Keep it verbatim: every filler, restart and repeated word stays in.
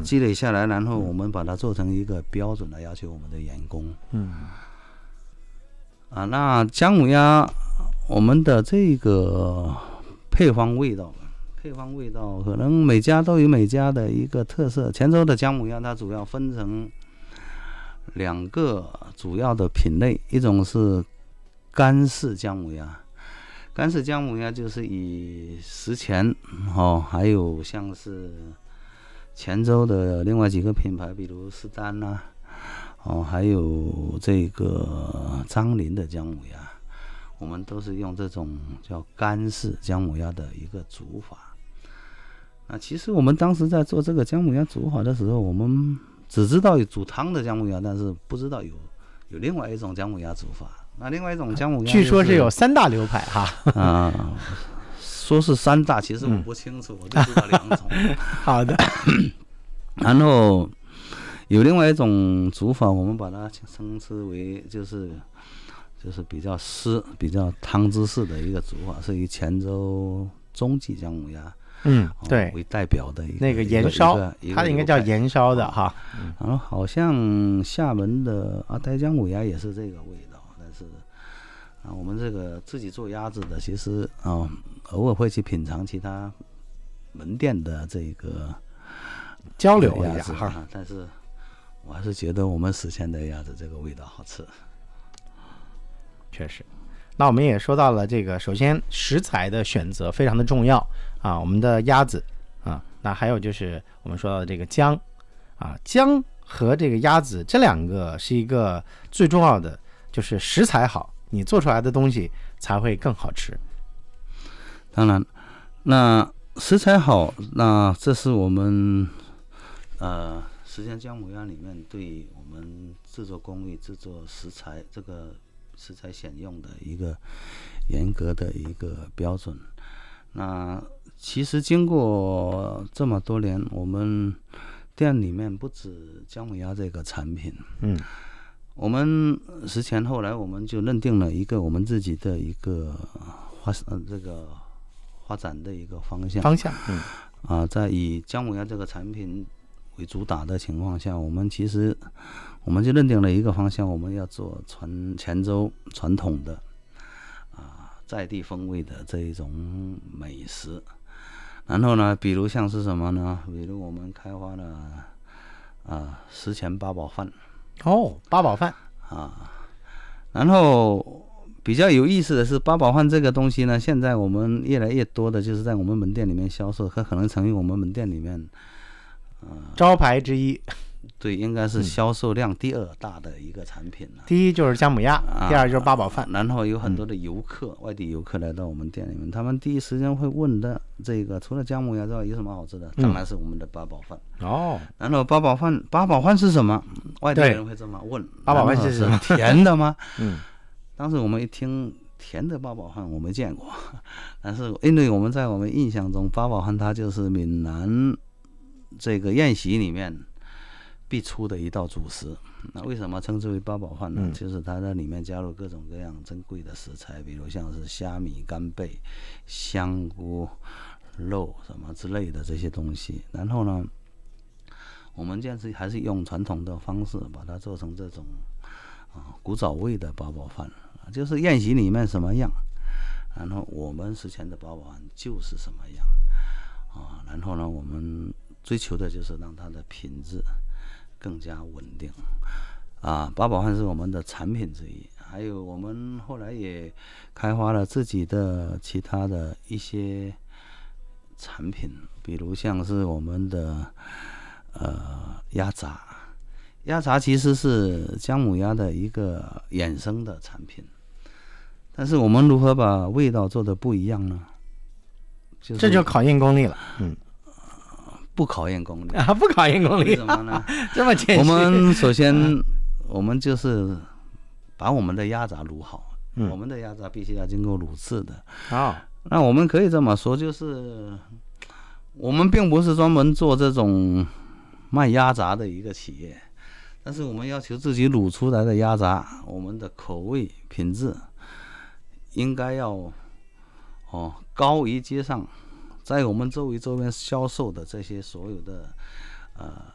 积累下来，然后我们把它做成一个标准来要求我们的员工。 嗯， 啊，那姜母鸭我们的这个配方味道，配方味道可能每家都有每家的一个特色。泉州的姜母鸭它主要分成两个主要的品类，一种是干式姜母鸭。干式姜母鸭就是以食前哦，还有像是泉州的另外几个品牌，比如施丹呐、哦，还有这个张林的姜母鸭，我们都是用这种叫干式姜母鸭的一个煮法。那其实我们当时在做这个姜母鸭煮法的时候，我们只知道有煮汤的姜母鸭，但是不知道有有另外一种姜母鸭煮法。那另外一种姜母鸭、就是， 据说是有三大流派哈。 啊、呃，说是三大，其实我不清楚，嗯、我就知道两种。 好的。 然后有另外一种煮法，我们把它称之为就是就是比较湿、比较汤汁式的一个煮法，是以泉州中记姜母鸭。 嗯，对， 为代表的一个那个盐烧，它应该叫盐烧的哈。 嗯、然后好像厦门的阿呆姜母鸭也是这个味道，但是啊，我们这个自己做鸭子的，其实啊，偶尔会去品尝其他门店的这个交流一下哈、啊，但是我还是觉得我们史前的鸭子这个味道好吃。 确实。那我们也说到了这个，首先食材的选择非常的重要啊，我们的鸭子啊，那还有就是我们说到的这个姜啊，姜和这个鸭子这两个是一个最重要的，就是食材好，你做出来的东西才会更好吃。 当然，那食材好，那这是我们呃实际上姜母鸭里面对我们制作工艺、制作食材这个。食材选用的一个严格的一个标准。那其实经过这么多年，我们店里面不止姜母鸭这个产品， 嗯， 我们食前后来我们就认定了一个我们自己的一个发呃这个发展的一个方向方向，嗯啊，在以姜母鸭这个产品为主打的情况下，我们其实我们就认定了一个方向，我们要做传泉州传统的啊在地风味的这一种美食。然后呢，比如像是什么呢？比如我们开发了啊食前八宝饭。 哦，八宝饭啊。然后比较有意思的是，八宝饭这个东西呢，现在我们越来越多的就是在我们门店里面销售，它可能成为我们门店里面呃招牌之一。 对，应该是销售量第二大的一个产品了。 第一就是姜母鸭， 啊、 第二就是八宝饭。 然后有很多的游客，嗯、外地游客来到我们店里面，他们第一时间会问的这个，除了姜母鸭之外有什么好吃的？当然是我们的八宝饭。 哦、 嗯。然后八宝饭，八宝饭是什么？外地人会这么问。 八宝饭是什么？甜的吗？ 嗯。 当时我们一听甜的八宝饭，我没见过，但是因为我们在我们印象中，八宝饭它就是闽南这个宴席里面必出的一道主食。那为什么称之为八宝饭呢？嗯、就是它在里面加入各种各样珍贵的食材，比如像是虾米、干贝、香菇、肉什么之类的这些东西。然后呢，我们这样子还是用传统的方式把它做成这种啊古早味的八宝饭，就是宴席里面什么样，然后我们食前的八宝饭就是什么样啊。然后呢，我们追求的就是让它的品质更加稳定啊。八宝饭是我们的产品之一，还有我们后来也开发了自己的其他的一些产品，比如像是我们的呃鸭杂。鸭杂其实是姜母鸭的一个衍生的产品，但是我们如何把味道做得不一样呢？就是、 这就考验功力了。嗯。 不考验功力啊，不考验功力， 为什么呢？ 这么谦虚。 我们首先，我们就是把我们的鸭杂卤好。嗯、我们的鸭杂必须要经过卤制的。 哦， 那我们可以这么说，就是我们并不是专门做这种卖鸭杂的一个企业，但是我们要求自己卤出来的鸭杂，我们的口味品质应该要哦高于街上。在我们周围周边销售的这些所有的呃